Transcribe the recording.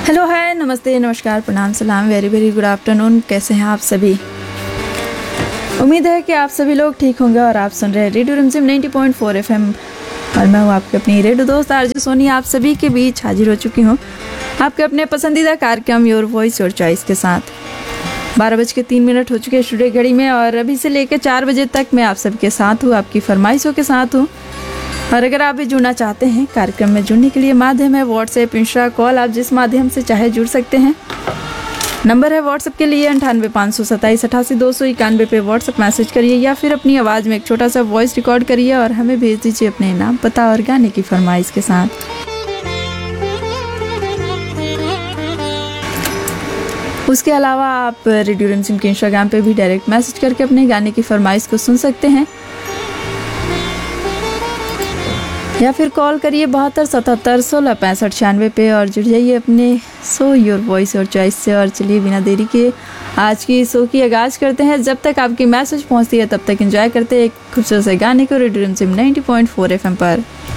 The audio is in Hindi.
हेलो, हाय, नमस्ते, नमस्कार, प्रणाम, सलाम, वेरी वेरी गुड आफ्टरनून। कैसे हैं आप सभी? उम्मीद है कि आप सभी लोग ठीक होंगे और आप सुन रहे हैं रेडियो रिमझिम 90.4 FM और मैं हूँ आपके अपनी रेडियो दोस्त आरजे सोनी। आप सभी के बीच हाजिर हो चुकी हूँ आपके अपने पसंदीदा कार्यक्रम योर वॉइस योर चॉइस के साथ। 12:03 हो चुके हैं स्टूडियो घड़ी में और अभी से लेकर 4 बजे तक मैं आप सबके साथ हूँ, आपकी फरमाइशों के साथ हूँ। और अगर आप भी जुड़ना चाहते हैं कार्यक्रम में, जुड़ने के लिए माध्यम है व्हाट्सएप, इंस्टा, कॉल, आप जिस माध्यम से चाहे जुड़ सकते हैं। नंबर है व्हाट्सएप के लिए 98 527 88 291 पे व्हाट्सएप मैसेज करिए या फिर अपनी आवाज़ में एक छोटा सा वॉइस रिकॉर्ड करिए और हमें भेज दीजिए अपने नाम, पता और गाने की फरमाइश के साथ। उसके अलावा आप रेडियो रिमझिम के इंस्टाग्राम पे भी डायरेक्ट मैसेज करके अपने गाने की फरमाइश को सुन सकते हैं या फिर कॉल करिए 72 77 16 65 96 पे और जुड़ जाइए अपने show your voice your choice से। और चलिए बिना देरी के आज की शो की आगाज करते हैं। जब तक आपकी मैसेज पहुंचती है तब तक एंजॉय करते हैं एक खूबसूरत से गाने को रेडियो रिमझिम 90.4 FM पर।